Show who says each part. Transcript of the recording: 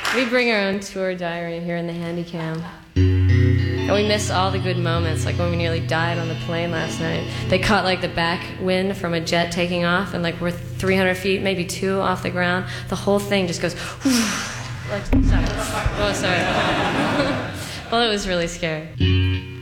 Speaker 1: We bring our own tour diary here in the Handycam. And we miss all the good moments, like when we nearly died on the plane last night. They caught like the back wind from a jet taking off, and like we're 300 feet, maybe 2 off the ground. The whole thing just goes, like, sorry. Oh, sorry. Well, it was really scary.